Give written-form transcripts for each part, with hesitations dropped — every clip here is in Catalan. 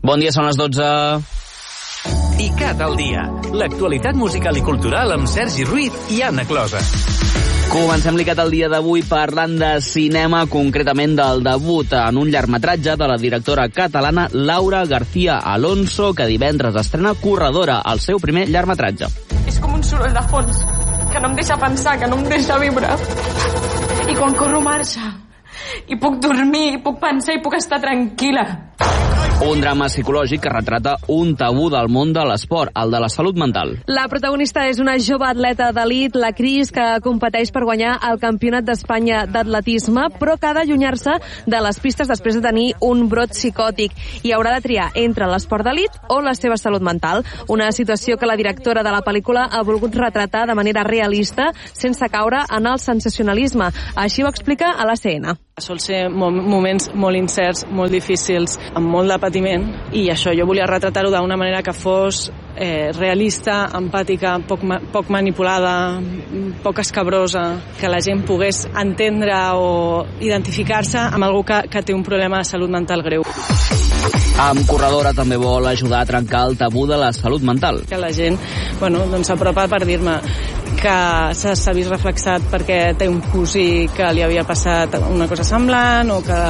Bon dia, són les 12. ICAT al dia. L'actualitat musical i cultural amb Sergi Ruiz i Anna Closa. Comencem l'ICAT al dia d'avui parlant de cinema, concretament del debut en un llargmetratge de la directora catalana Laura García Alonso, que divendres estrena Corredora, el seu primer llargmetratge. És com un soroll de fons, que no em deixa pensar, que no em deixa viure. I quan corro marxa, i puc dormir, i puc pensar, i puc estar tranquil·la. Un drama psicològic que retrata un tabú del món de l'esport, el de la salut mental. La protagonista és una jove atleta d'elit, la Cris, que competeix per guanyar el Campionat d'Espanya d'atletisme, però que ha d'allunyar-se de les pistes després de tenir un brot psicòtic i haurà de triar entre l'esport d'elit o la seva salut mental. Una situació que la directora de la pel·lícula ha volgut retratar de manera realista, sense caure en el sensacionalisme. Així ho explica a l'ACN. Sol ser moments molt incerts, molt difícils, amb molt de patiment, i això jo volia retratar-ho d'una manera que fos realista, empàtica, poc manipulada, poc escabrosa, que la gent pogués entendre o identificar-se amb algú que té un problema de salut mental greu. Amb Corredora també vol ajudar a trencar el tabú de la salut mental. Que la gent s'apropa per dir-me que s'ha vist reflexat perquè té un cosí que li havia passat una cosa semblant, o que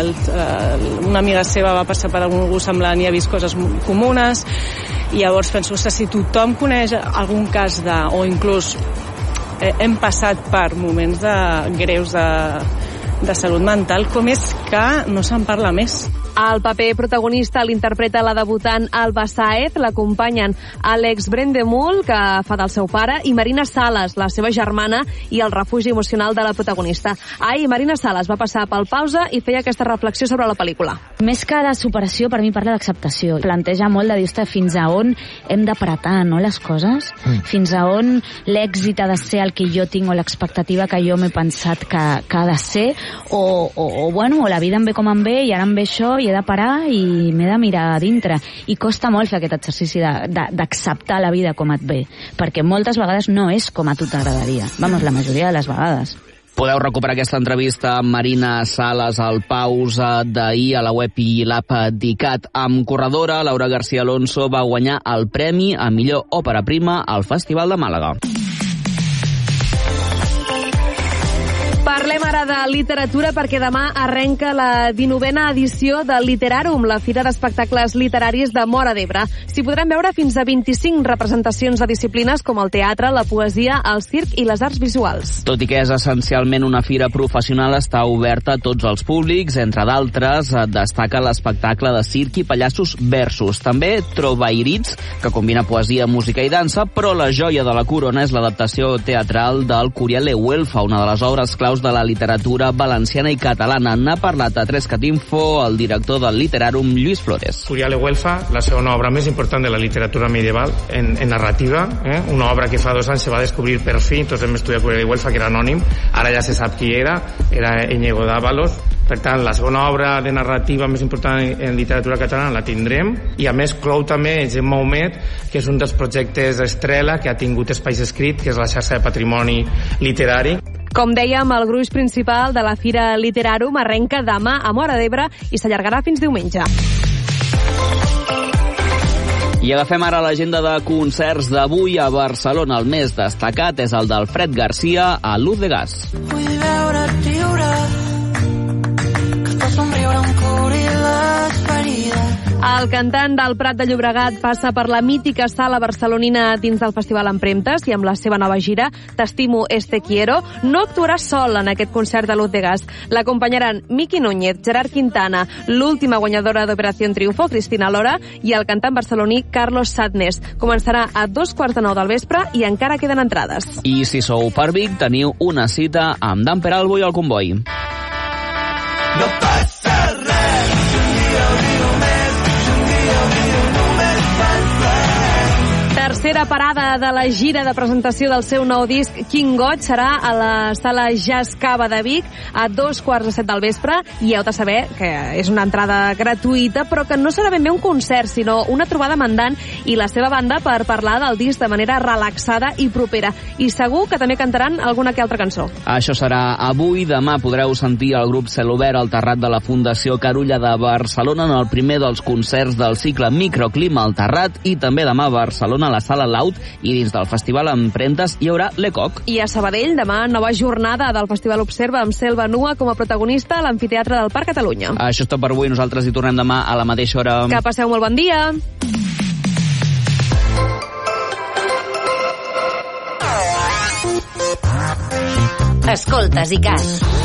una amiga seva va passar per algú semblant i ha vist coses comunes. I llavors penso que si tothom coneix algun cas o inclús hem passat per moments greus de salut mental, com és que no se'n parla més? El paper protagonista l'interpreta la debutant Alba Sáez, l'acompanyen Àlex Brendemul, que fa del seu pare, i Marina Sales, la seva germana i el refugi emocional de la protagonista. Ahir Marina Sales va passar pel Pausa i feia aquesta reflexió sobre la pel·lícula. Més que de superació, per mi parla d'acceptació. Planteja molt de dir fins a on hem d'apretar, no, les coses? Fins a on l'èxit ha de ser el que jo tinc o l'expectativa que jo m'he pensat que ha de ser, o la vida em ve com em ve i ara em ve això i he de parar i m'he de mirar a dintre. I costa molt fer aquest exercici d'acceptar la vida com et ve, perquè moltes vegades no és com a tu t'agradaria. Vamos, la majoria de les vegades. Podeu recuperar aquesta entrevista amb Marina Sales al Pausa d'ahir a la web i l'app d'ICAT. Amb Corredora, Laura García Alonso va guanyar el premi a millor òpera prima al Festival de Màlaga. Parlem ara de literatura perquè demà arrenca la 19a edició del Literarum, la fira d'espectacles literaris de Móra d'Ebre. S'hi podran veure fins a 25 representacions de disciplines com el teatre, la poesia, el circ i les arts visuals. Tot i que és essencialment una fira professional, està oberta a tots els públics. Entre d'altres, destaca l'espectacle de circ i pallassos Versus. També Trovairits, que combina poesia, música i dansa, però la joia de la corona és l'adaptació teatral del Curiale Güelfa, una de les obres claus de la literatura valenciana i catalana. N'ha parlat a 3CatInfo el director del Literarum, Lluís Flores. Curiale Güelfa, la segona obra més important de la literatura medieval en narrativa, una obra que fa 2 anys se va descobrir per fi, tots hem estudiat Curiale Güelfa, que era anònim, ara ja se sap qui era Íñigo d'Ávalos. Per tant, la segona obra de narrativa més important en literatura catalana la tindrem, i a més clou també Gemma Humet, que és un dels projectes estrella que ha tingut Espais Escrit, que és la xarxa de patrimoni literari. Com dèiem, el gruix principal de la Fira Literarum arrenca demà a Móra d'Ebre i s'allargarà fins diumenge. I agafem ara l'agenda de concerts d'avui a Barcelona. El més destacat és el d'Alfred Garcia a Luz de Gas. Vull veure't riure, que tot somriure em curi les ferides. El cantant del Prat de Llobregat passa per la mítica sala barcelonina dins del Festival Empremtes i amb la seva nova gira T'estimo, este quiero, no actuarà sol en aquest concert de Luz de Gas. L'acompanyaran Miki Núñez, Gerard Quintana, l'última guanyadora d'Operació Triunfo, Cristina Lora, i el cantant barceloní Carlos Sadness. Començarà a 2:45 del vespre i encara queden entrades. I si sou per Vic, teniu una cita amb Dan Peralbo i el Comboi. No passa res, un dia oblido més, un dia oblido només passa. tercera parada de la gira de presentació del seu nou disc King God serà a la sala Jazz Cava de Vic a 2:15 del vespre, i heu de saber que és una entrada gratuïta, però que no serà ben bé un concert, sinó una trobada amb en Dan i la seva banda per parlar del disc de manera relaxada i propera, i segur que també cantaran alguna que altra cançó. Això serà avui. Demà podreu sentir el grup Celobert al terrat de la Fundació Carulla de Barcelona en el primer dels concerts del cicle Microclima al terrat, i també demà a Barcelona a la Sala Laut, i dins del Festival Empremtes hi haurà l'Ecoc. I a Sabadell, demà, nova jornada del Festival Observa amb Selva Nua com a protagonista a l'Amfiteatre del Parc Catalunya. Això és tot per avui. Nosaltres hi tornem demà a la mateixa hora. Que passeu molt bon dia. Escoltes ICAT.